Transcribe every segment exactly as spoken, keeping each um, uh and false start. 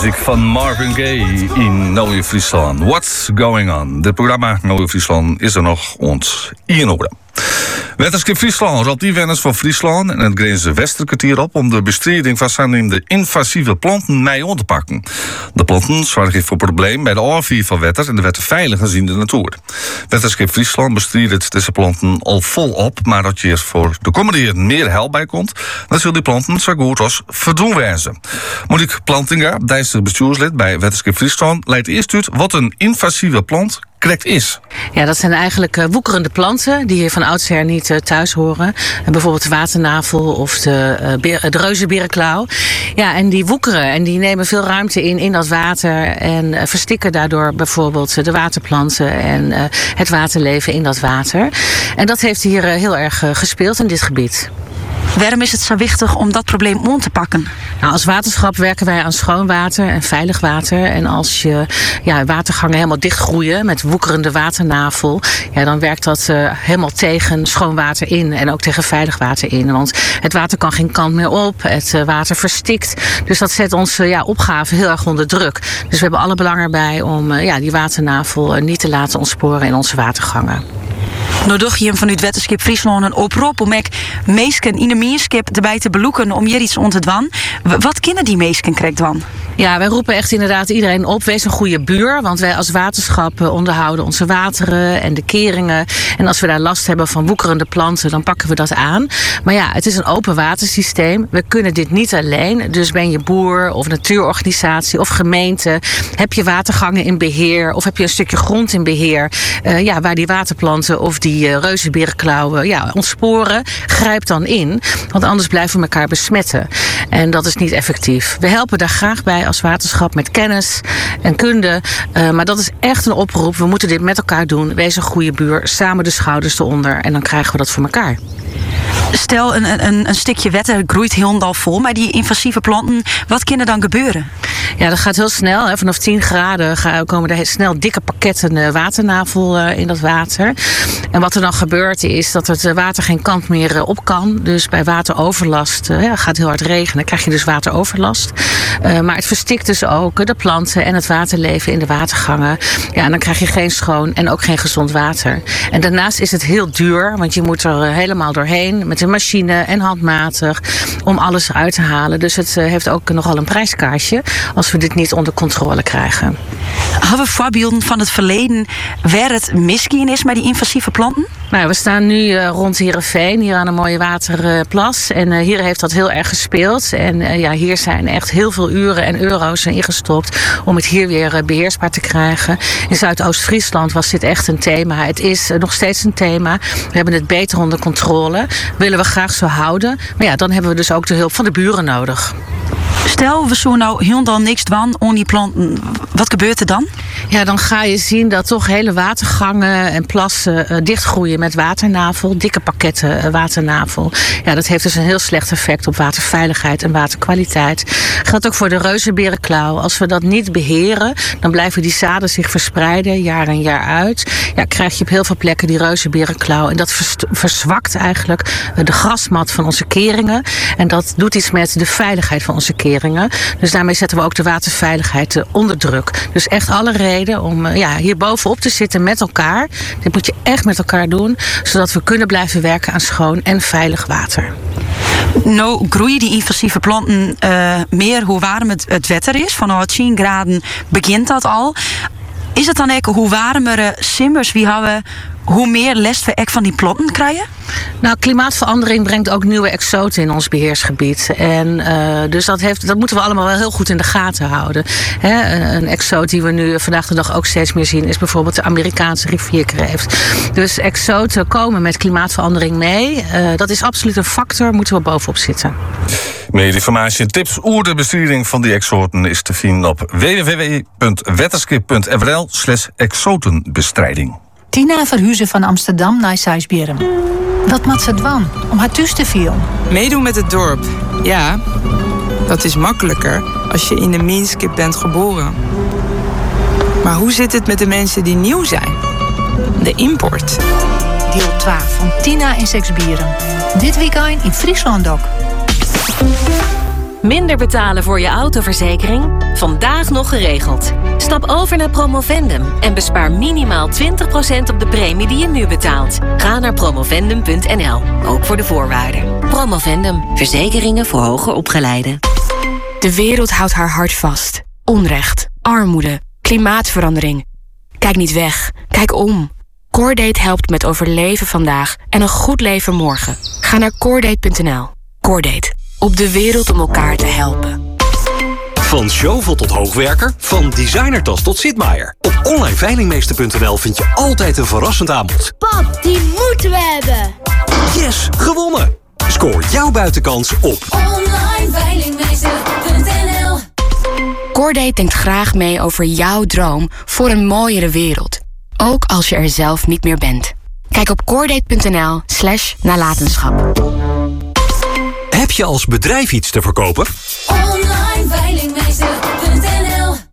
Muziek van Marvin Gaye in Nieuw Friesland. What's going on? Dit programma Nieuw Friesland is er nog ons in orde. Wetenschap Friesland roept inwoners van Friesland en het Grense Westerkwartier op om de bestrijding van zogenaamde invasieve planten mee aan te pakken. De planten zorgen voor problemen bij de aanvier van wetters en de wetten veilig in de natuur. Wetenschap Friesland bestrijdt deze planten al volop, maar dat je voor de komende jaren meer help bij komt, dan zullen die planten zo goed als verdwenen wezen. Monique Plantinga, deze bestuurslid bij Wetenschap Friesland, leidt eerst uit wat een invasieve plant correct is. Ja, dat zijn eigenlijk uh, woekerende planten die hier van oudsher niet uh, thuis horen. Uh, bijvoorbeeld de waternavel of de, uh, beer, de reuzenberenklauw. Ja, en die woekeren en die nemen veel ruimte in in dat water en uh, verstikken daardoor bijvoorbeeld uh, de waterplanten en uh, het waterleven in dat water. En dat heeft hier uh, heel erg uh, gespeeld in dit gebied. Waarom is het zo wichtig om dat probleem aan te pakken? Nou, als waterschap werken wij aan schoon water en veilig water. En als je ja, watergangen helemaal dichtgroeien met woekerende waternavel, ja, dan werkt dat uh, helemaal tegen schoon water in en ook tegen veilig water in. Want het water kan geen kant meer op, het uh, water verstikt. Dus dat zet onze ja, opgave heel erg onder druk. Dus we hebben alle belang erbij om uh, ja, die waternavel uh, niet te laten ontsporen in onze watergangen. Nou doch je hem vanuit Wetenschap Friesland een oproep om ook meesken in de meerskip erbij te beloeken om hier iets aan te doen. Wat kunnen die meesken krijgt dan? Ja, wij roepen echt inderdaad iedereen op. Wees een goede buur, want wij als waterschap onderhouden onze wateren en de keringen. En als we daar last hebben van woekerende planten, dan pakken we dat aan. Maar ja, het is een open watersysteem. We kunnen dit niet alleen. Dus ben je boer of natuurorganisatie of gemeente, heb je watergangen in beheer of heb je een stukje grond in beheer, uh, ja, waar die waterplanten of die uh, reuzenberenklauwen ja, ontsporen, grijp dan in. Want anders blijven we elkaar besmetten. En dat is niet effectief. We helpen daar graag bij als waterschap met kennis en kunde. Uh, maar dat is echt een oproep. We moeten dit met elkaar doen. Wees een goede buur. Samen de schouders eronder. En dan krijgen we dat voor elkaar. Stel, een, een, een stukje wetter groeit helemaal vol. Maar die invasieve planten, wat kan er dan gebeuren? Ja, dat gaat heel snel. Hè. Vanaf tien graden gaan, komen er snel dikke pakketten uh, waternavel uh, in dat water. En wat er dan gebeurt is dat het water geen kant meer uh, op kan. Dus bij wateroverlast uh, ja, gaat heel hard regenen. Dan krijg je dus wateroverlast. Uh, maar het verstikt dus ook uh, de planten en het waterleven in de watergangen. Ja, en dan krijg je geen schoon en ook geen gezond water. En daarnaast is het heel duur, want je moet er uh, helemaal doorheen met een machine en handmatig om alles eruit te halen. Dus het uh, heeft ook nogal een prijskaartje als we dit niet onder controle krijgen. Hebben we voorbeelden van het verleden waar het misgaan is met die invasieve planten? Nou, we staan nu uh, rond Heerenveen, hier aan een mooie waterplas. Uh, en uh, hier heeft dat heel erg gespeeld. En uh, ja, hier zijn echt heel veel uren en euro's ingestopt om het hier weer uh, beheersbaar te krijgen. In Zuidoost-Friesland was dit echt een thema. Het is uh, nog steeds een thema. We hebben het beter onder controle. Willen we graag zo houden. Maar ja, dan hebben we dus ook de hulp van de buren nodig. Stel, we zo nou helemaal niks doen aan die planten. Wat gebeurt er dan? Ja, dan ga je zien dat toch hele watergangen en plassen uh, dichtgroeien met waternavel. Dikke pakketten uh, waternavel. Ja, dat heeft dus een heel slecht effect op waterveiligheid en waterkwaliteit. Geldt ook voor de reuzenberenklauw. Als we dat niet beheren, dan blijven die zaden zich verspreiden, jaar en jaar uit. Ja, krijg je op heel veel plekken die reuzenberenklauw. En dat vers- verzwakt eigenlijk uh, de grasmat van onze keringen. En dat doet iets met de veiligheid van onze keringen. Dus daarmee zetten we ook de waterveiligheid uh, onder druk. Dus echt alle reden om uh, ja, hier bovenop te zitten met elkaar. Dit moet je echt met elkaar doen, zodat we kunnen blijven werken aan schoon en veilig water. Nou groeien die invasieve planten uh, meer hoe warm het, het wetter is. Vanaf tien graden begint dat al. Is het dan ook hoe warmere simmers wie hebben, hoe meer last we van die planten krijgen? Nou, klimaatverandering brengt ook nieuwe exoten in ons beheersgebied. En uh, dus dat, heeft, dat moeten we allemaal wel heel goed in de gaten houden. He, een, een exoot die we nu vandaag de dag ook steeds meer zien is bijvoorbeeld de Amerikaanse rivierkreeft. Dus exoten komen met klimaatverandering mee. Uh, dat is absoluut een factor, moeten we bovenop zitten. Meer informatie en tips over de bestrijding van die exoten is te vinden op w w w punt wetenschap punt n l slash exotenbestrijding. Tina verhuizen van Amsterdam naar Sijsberen. Wat moet ze doen om haar thuis te vielen? Meedoen met het dorp. Ja, dat is makkelijker als je in de Minskip bent geboren. Maar hoe zit het met de mensen die nieuw zijn? De import. Deel twee van Tina in Sijsberen. Dit weekend in Friesland ook. Minder betalen voor je autoverzekering? Vandaag nog geregeld. Stap over naar Promovendum en bespaar minimaal twintig procent op de premie die je nu betaalt. Ga naar promovendum punt n l, ook voor de voorwaarden. Promovendum, verzekeringen voor hoger opgeleiden. De wereld houdt haar hart vast. Onrecht, armoede, klimaatverandering. Kijk niet weg, kijk om. Cordate helpt met overleven vandaag en een goed leven morgen. Ga naar cordate punt n l. Cordate, op de wereld om elkaar te helpen. Van Zjovel tot hoogwerker, van designertas tot Sitmaier. Op online veilingmeester punt n l vind je altijd een verrassend aanbod. Pap, die moeten we hebben. Yes, gewonnen! Scoor jouw buitenkans op online veilingmeester punt n l. Cordate denkt graag mee over jouw droom voor een mooiere wereld. Ook als je er zelf niet meer bent. Kijk op cordate punt n l slash nalatenschap. Heb je als bedrijf iets te verkopen? online veilingmeester punt n l.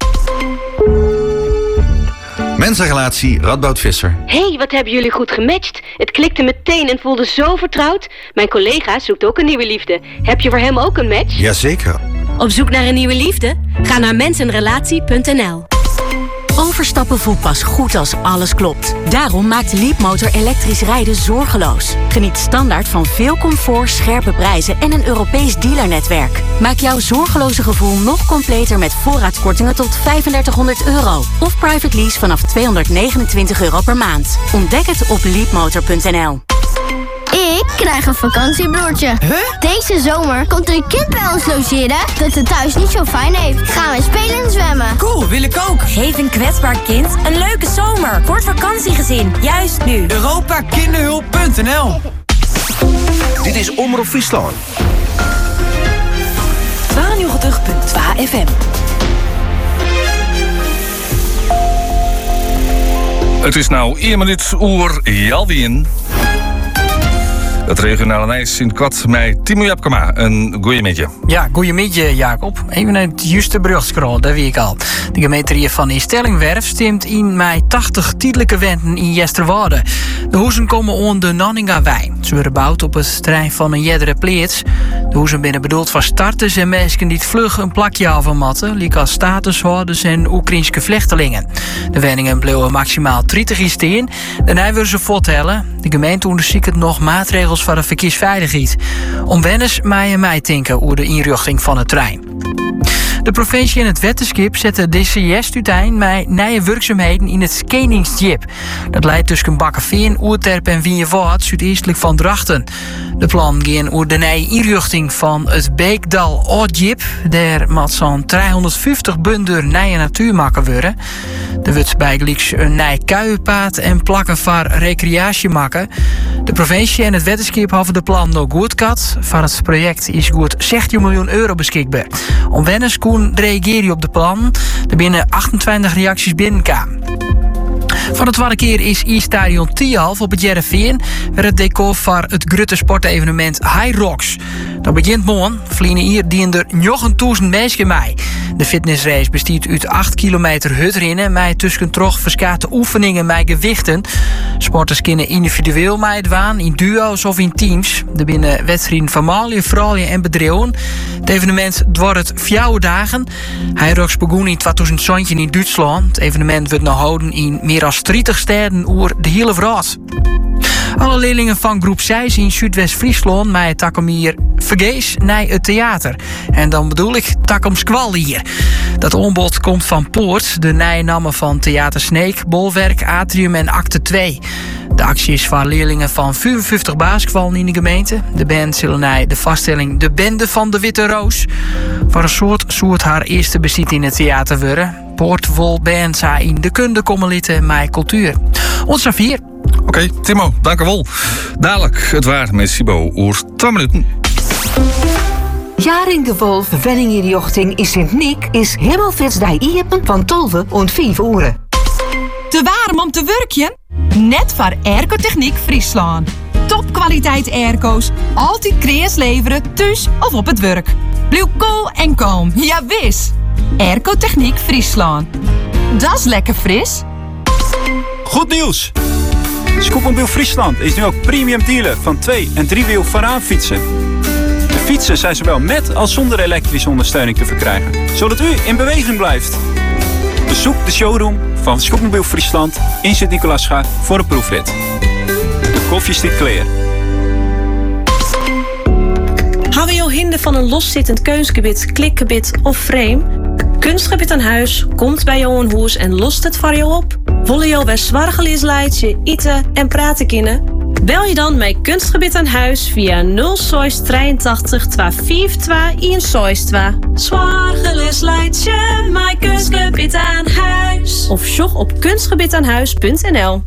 Mensenrelatie Radboud Visser. Hey, wat hebben jullie goed gematcht? Het klikte meteen en voelde zo vertrouwd. Mijn collega zoekt ook een nieuwe liefde. Heb je voor hem ook een match? Jazeker. Op zoek naar een nieuwe liefde? Ga naar mensenrelatie punt n l. Overstappen voelt pas goed als alles klopt. Daarom maakt Leapmotor elektrisch rijden zorgeloos. Geniet standaard van veel comfort, scherpe prijzen en een Europees dealernetwerk. Maak jouw zorgeloze gevoel nog completer met voorraadskortingen tot vijfendertighonderd euro. Of private lease vanaf tweehonderdnegenentwintig euro per maand. Ontdek het op leapmotor punt n l. Ik krijg een vakantiebroertje. Huh? Deze zomer komt er een kind bij ons logeren dat het thuis niet zo fijn heeft. Gaan we spelen en zwemmen. Cool, wil ik ook. Geef een kwetsbaar kind een leuke zomer voor het vakantiegezin. Juist nu. Europa Kinderhulp punt n l. Dit is Omroep Friesland. tweeënnegentig punt twee F M. Het is nou één minuut oer Jalwien. Het regionale nieuws in kwart met Timo Japkema. Een goeiemiddag. Ja, goeiemiddag Jacob. Even het juiste beruchtscroll, dat weet ik al. De gemeente van Instellingwerf stemt in mei tachtig tijdelijke wenten in Jesterwoude. De huizen komen onder de Nanninga-wei. Ze worden gebouwd op het terrein van een jeddere pleats. De huizen zijn bedoeld voor starters en mensen die het vlug een plakje afmatten, liek als statushouders en Oekraïnske vluchtelingen. De woningen bleven maximaal dertig in steen. Daarna willen ze voortellen. De gemeente onderzoekt het nog maatregels voor de verkeersveiligheid. Om wennis mij en mij denken over de inrichting van het trein. De provincie en het wetenschap zetten deze yestuitein met nieuwe werkzaamheden in het skeningsjip. Dat leidt tussen Bakkeveen, Oerterp en Wienjevoort, zuideestelijk van Drachten. De plan gaan over de nieuwe inrichting van het Beekdal Oudjip. Daar moet zo'n driehonderdvijftig bunder nieuwe natuur maken worden. Er wordt bijgelijks een nieuw kuienpaad en plakken voor recreatie maken. De provincie en het wetenschap hebben de plan nog goed gehad. Voor het project is goed zestien miljoen euro beschikbaar. Om wennis kon reageren op de plan. Er binnen achtentwintig reacties binnenkwamen. Van de tweede keer is I-stadion Tialf op het Jereveen weer het decor voor het grote sportevenement High Rocks. Dat begint morgen. Vliegen hier dienen er negentigduizend mensen mee. De fitnessrace bestaat uit acht kilometer hutrennen met tussen toch verschillende oefeningen met gewichten. Sporters kunnen individueel meedoen, in duo's of in teams. Er binnen wedstrijden van malen, vrouwen en bedrijven. Het evenement wordt vier dagen. High Rocks begon in tweeduizend zeventien in Duitsland. Het evenement wordt nog gehouden in meer dan dertig steden over de hele wereld. Alle leerlingen van groep zes in Zuidwest-Friesland mij takken hier vergees naar het theater. En dan bedoel ik takom skwal hier. Dat aanbod komt van Poort, de nieuwe namen van Theater Sneek, Bolwerk, Atrium en Acte twee. De actie is voor leerlingen van vijfenvijftig basisscholen in de gemeente. De band zullen naar de vaststelling De Bende van de Witte Roos voor een soort soort haar eerste bezit in het theater worden. Poort wil band zijn in de kunde komen litten met cultuur. Ons vier. Oké, okay, Timo, dank u wel. Dadelijk het waar met Sibo oer twee minuten. Jaring de Wolf Wenninginrichting in Sint-Nick is Himmelfits die iepen van tolve en vijf uren. Te warm om te werken? Net voor Airco-Techniek Friesland. Topkwaliteit airco's, altijd kreas leveren, thuis of op het werk. Blijf cool en kalm, ja wis. Airco-Techniek Friesland. Dat is lekker fris. Goed nieuws! Scootmobiel Friesland is nu ook premium dealer van twee- en driewiel vooraan fietsen. De Fietsen zijn zowel met als zonder elektrische ondersteuning te verkrijgen, zodat u in beweging blijft. Bezoek de showroom van Schokmobiel Friesland in Sint-Nicolaasga voor een proefrit. De koffie stiet clear. Hebben je hinder van een loszittend keusgebied, klikgebied of frame? Kunstgebied aan huis komt bij jou in huis en lost het voor jou op. Willen jou bij zwargelies leidje, eten en praten kunnen? Bel je dan met Kunstgebied aan huis via nul zes drieëntachtig tweehonderdvijfentwintig eenenzestig. Zwargelies leidje, met Kunstgebied aan huis. Of sjog op kunstgebiedaanhuis punt n l.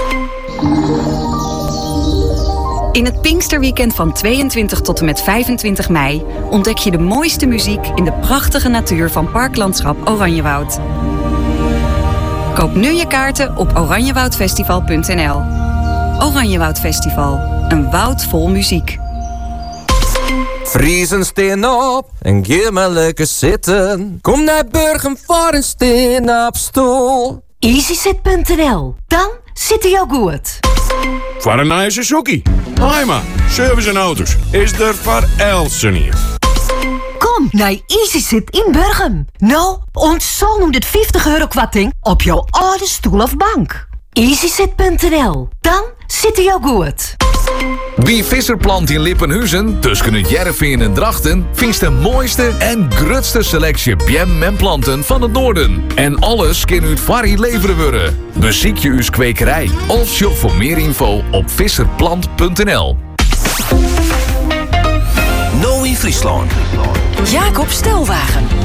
In het Pinksterweekend van tweeëntwintig tot en met vijfentwintig mei ontdek je de mooiste muziek in de prachtige natuur van Parklandschap Oranjewoud. Koop nu je kaarten op oranjewoudfestival punt n l. Oranjewoud Festival, een woud vol muziek. Vriezen steen op en geef maar lekker zitten. Kom naar Burgum voor een steen op stoel. easyzit punt n l. Dan zit hij al goed. Voor een nice sokkie. Haima, service en auto's is er voor Elsen hier. Kom naar easyzit in Burgum. Nou, ontzol noemt het vijftig euro kwarting op jouw oude stoel of bank. easyzit punt n l. Dan zit hij al goed. Wie Visserplant in Lippenhuizen, tussen het Jervin en Drachten, vindt de mooiste en grootste selectie bjem en planten van het noorden. En alles kan u voor u leveren worden. Beziek je uw kwekerij of shop voor meer info op visserplant punt n l. Nou in Friesland. Jacob Stelwagen.